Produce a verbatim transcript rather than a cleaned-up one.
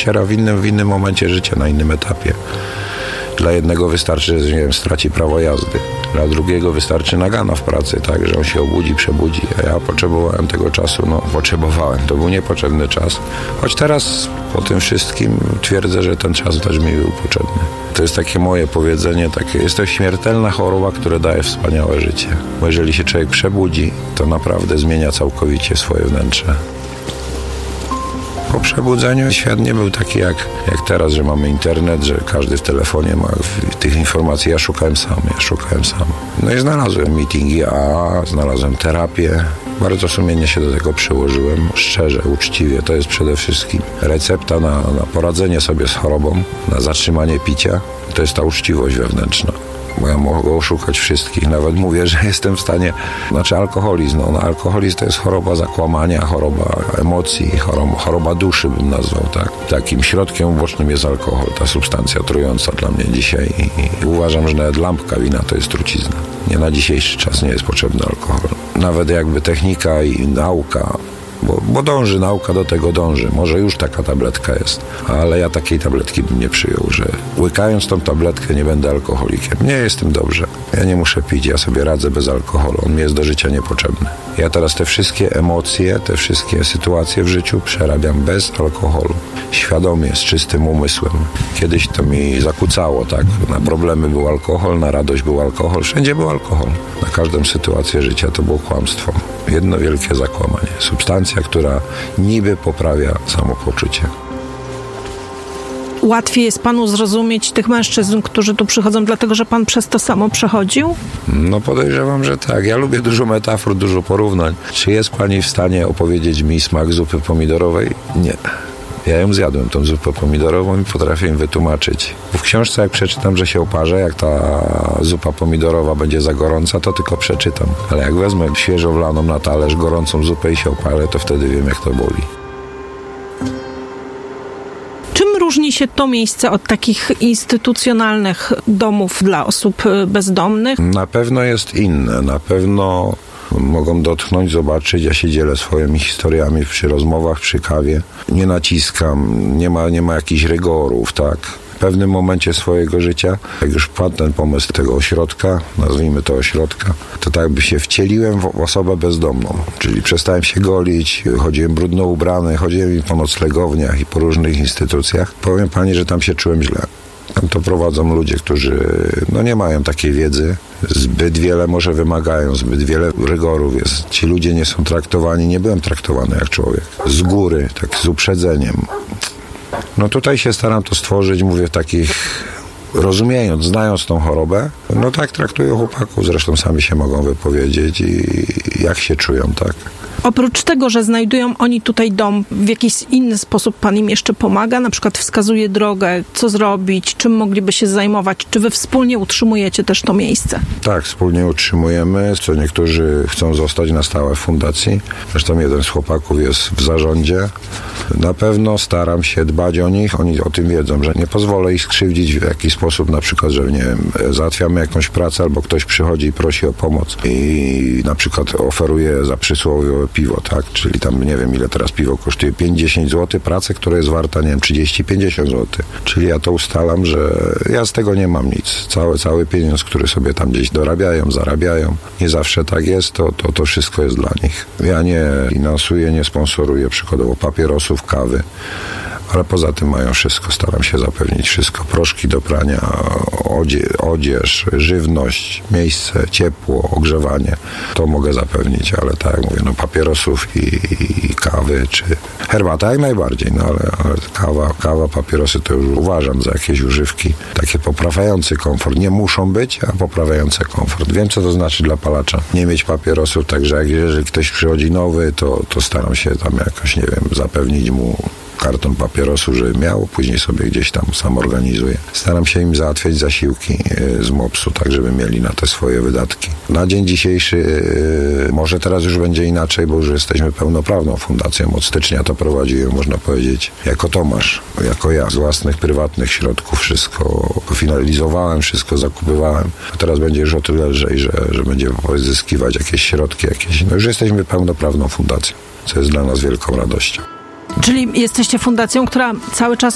dociera w innym, w innym momencie życia, na innym etapie. Dla jednego wystarczy, że nie wiem, straci prawo jazdy. Dla drugiego wystarczy nagana w pracy, tak, że on się obudzi, przebudzi. A ja potrzebowałem tego czasu, no potrzebowałem. To był niepotrzebny czas. Choć teraz po tym wszystkim twierdzę, że ten czas też mi był potrzebny. To jest takie moje powiedzenie, takie, jest to śmiertelna choroba, która daje wspaniałe życie. Bo jeżeli się człowiek przebudzi, to naprawdę zmienia całkowicie swoje wnętrze. Po przebudzeniu świat nie był taki jak, jak teraz, że mamy internet, że każdy w telefonie ma tych informacji. Ja szukałem sam, ja szukałem sam. No i znalazłem meetingi A A, znalazłem terapię. Bardzo sumiennie się do tego przyłożyłem, szczerze, uczciwie. To jest przede wszystkim recepta na, na poradzenie sobie z chorobą, na zatrzymanie picia. To jest ta uczciwość wewnętrzna. Bo ja mogę oszukać wszystkich. Nawet mówię, że jestem w stanie... Znaczy alkoholizm. No, no, alkoholizm to jest choroba zakłamania, choroba emocji, choroba, choroba duszy bym nazwał, tak. Takim środkiem ubocznym jest alkohol, ta substancja trująca dla mnie dzisiaj. I, i uważam, że nawet lampka wina to jest trucizna. Nie, na dzisiejszy czas nie jest potrzebny alkohol. Nawet jakby technika i nauka... Bo, bo dąży, nauka do tego dąży. Może już taka tabletka jest, ale ja takiej tabletki bym nie przyjął, że łykając tą tabletkę nie będę alkoholikiem. Nie, jestem dobrze. Ja nie muszę pić, ja sobie radzę bez alkoholu. On mi jest do życia niepotrzebny. Ja teraz te wszystkie emocje, te wszystkie sytuacje w życiu przerabiam bez alkoholu. Świadomie, z czystym umysłem. Kiedyś to mi zakłócało, tak? Na problemy był alkohol, na radość był alkohol. Wszędzie był alkohol. Na każdą sytuację życia to było kłamstwo. Jedno wielkie zakłamanie. Substancja, która niby poprawia samopoczucie. Łatwiej jest panu zrozumieć tych mężczyzn, którzy tu przychodzą, dlatego że pan przez to samo przechodził? No podejrzewam, że tak. Ja lubię dużo metafor, dużo porównań. Czy jest pani w stanie opowiedzieć mi smak zupy pomidorowej? Nie. Ja ją zjadłem, tą zupę pomidorową i potrafię im wytłumaczyć. W książce jak przeczytam, że się oparzę, jak ta zupa pomidorowa będzie za gorąca, to tylko przeczytam. Ale jak wezmę świeżo wlaną na talerz gorącą zupę i się oparzę, to wtedy wiem, jak to boli. Czym różni się to miejsce od takich instytucjonalnych domów dla osób bezdomnych? Na pewno jest inne. Na pewno mogą dotknąć, zobaczyć. Ja się dzielę swoimi historiami przy rozmowach, przy kawie. Nie naciskam, nie ma, nie ma jakichś rygorów, tak. W pewnym momencie swojego życia, jak już padł ten pomysł tego ośrodka, nazwijmy to ośrodka, to tak by się wcieliłem w osobę bezdomną. Czyli przestałem się golić, chodziłem brudno ubrany, chodziłem po noclegowniach i po różnych instytucjach. Powiem pani, że tam się czułem źle. Tam to prowadzą ludzie, którzy no nie mają takiej wiedzy, zbyt wiele może wymagają, zbyt wiele rygorów jest. Ci ludzie nie są traktowani, nie byłem traktowany jak człowiek. Z góry, tak z uprzedzeniem. No tutaj się staram to stworzyć, mówię, takich rozumiejąc, znając tą chorobę, no tak traktuję chłopaków, zresztą sami się mogą wypowiedzieć i jak się czują, tak. Oprócz tego, że znajdują oni tutaj dom, w jakiś inny sposób pan im jeszcze pomaga? Na przykład wskazuje drogę, co zrobić, czym mogliby się zajmować? Czy wy wspólnie utrzymujecie też to miejsce? Tak, wspólnie utrzymujemy. Co niektórzy chcą zostać na stałe w fundacji. Zresztą jeden z chłopaków jest w zarządzie. Na pewno staram się dbać o nich. Oni o tym wiedzą, że nie pozwolę ich skrzywdzić w jakiś sposób, na przykład, że nie wiem, załatwiamy jakąś pracę albo ktoś przychodzi i prosi o pomoc i na przykład oferuje za przysłowiowe piwo, tak? Czyli tam nie wiem, ile teraz piwo kosztuje, pięć do dziesięciu złotych, pracę, która jest warta, nie wiem, trzydzieści do pięćdziesięciu złotych. Czyli ja to ustalam, że ja z tego nie mam nic. Cały, cały pieniądz, który sobie tam gdzieś dorabiają, zarabiają. Nie zawsze tak jest, to, to, to wszystko jest dla nich. Ja nie finansuję, nie sponsoruję przykładowo papierosów, kawy, ale poza tym mają wszystko, staram się zapewnić wszystko. Proszki do prania, odzie, odzież, żywność, miejsce, ciepło, ogrzewanie. To mogę zapewnić, ale tak jak mówię, no papierosów i, i kawy, czy herbata jak najbardziej, no ale, ale kawa, kawa, papierosy to już uważam za jakieś używki takie poprawiające komfort. Nie muszą być, a poprawiające komfort. Wiem, co to znaczy dla palacza. Nie mieć papierosów, także jak, jeżeli ktoś przychodzi nowy, to, to staram się tam jakoś, nie wiem, zapewnić mu karton papierosu, żeby miał, później sobie gdzieś tam sam organizuję. Staram się im załatwiać zasiłki z mopsu, tak żeby mieli na te swoje wydatki. Na dzień dzisiejszy, może teraz już będzie inaczej, bo już jesteśmy pełnoprawną fundacją. Od stycznia to prowadziłem, można powiedzieć, jako Tomasz, jako ja, z własnych, prywatnych środków wszystko finalizowałem, wszystko zakupywałem. A teraz będzie już o tyle lżej, że, że będziemy pozyskiwać jakieś środki, jakieś. No już jesteśmy pełnoprawną fundacją, co jest dla nas wielką radością. Czyli jesteście fundacją, która cały czas